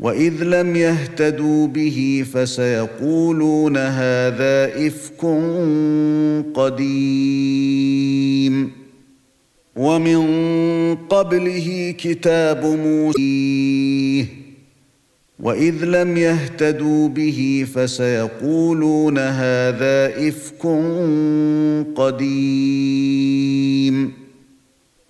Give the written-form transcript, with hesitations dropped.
وإذ لم يهتدوا به فسيقولون هذا إفك قديم ومن قبله كتاب موسى وإذ لم يهتدوا به فسيقولون هذا إفك قديم